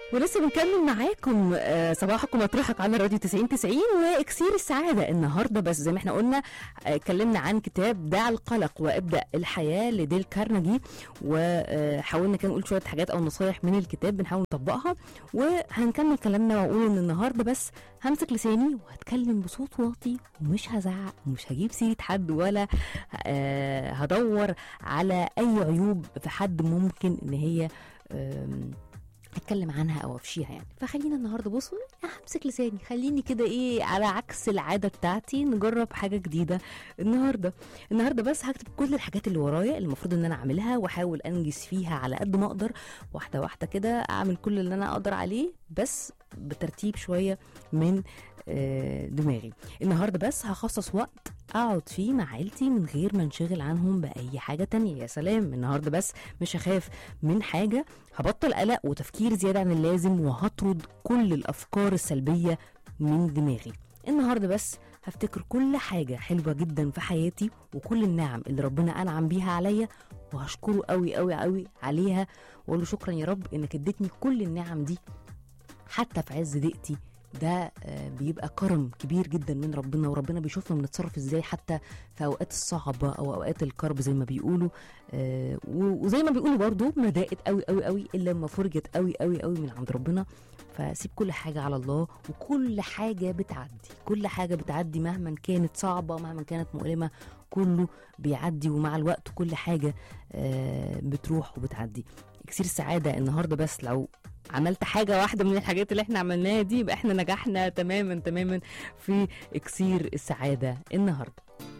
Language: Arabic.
ولسه بنكمل معاكم صباحكم مطرحك على راديو 90 واكسير السعاده النهارده. بس زي ما احنا قلنا اتكلمنا عن كتاب دع القلق وابدا الحياه لديل كارنيجي، وحاولنا كده نقول شويه حاجات او نصايح من الكتاب بنحاول نطبقها. وهنكمل كلامنا واقول ان النهارده بس همسك لساني وهتكلم بصوت واطي ومش هزعق ومش هجيب سيره حد ولا هدور على اي عيوب في حد ممكن ان هي اتكلم عنها او افشيها يعني. فخلينا النهارده بصوا همسك لساني، خليني كده ايه على عكس العاده بتاعتي، نجرب حاجه جديده النهارده بس هكتب كل الحاجات اللي ورايا اللي المفروض ان انا اعملها واحاول انجز فيها على قد ما اقدر، واحده واحده كده اعمل كل اللي انا اقدر عليه بس بترتيب شويه من دماغي. النهارده بس هخصص وقت اقعد فيه مع عيلتي من غير ما انشغل عنهم باي حاجه تانية. يا سلام، النهارده بس مش هخاف من حاجه، هبطل قلق وتفكير زياده عن اللازم وهطرد كل الافكار السلبيه من دماغي. النهارده بس هفتكر كل حاجه حلوه جدا في حياتي وكل النعم اللي ربنا انعم بيها عليا، وهشكره قوي قوي قوي عليها واقول له شكرا يا رب انك اديتني كل النعم دي حتى في عز ضيقتي. ده بيبقى كرم كبير جدا من ربنا، وربنا بيشوفنا بنتصرف ازاي حتى في اوقات الصعبه او اوقات الكرب زي ما بيقولوا. وزي ما بيقولوا برضو ما ضاقت قوي قوي قوي الا لما فرجت قوي قوي قوي من عند ربنا. فسيب كل حاجه على الله، وكل حاجه بتعدي، كل حاجه بتعدي مهما كانت صعبه مهما كانت مؤلمه، كله بيعدي ومع الوقت كل حاجه بتروح وبتعدي. اكسير السعاده النهارده بس لو عملت حاجة واحدة من الحاجات اللي احنا عملناها دي يبقى احنا نجحنا تماما تماما في اكسير السعادة النهاردة.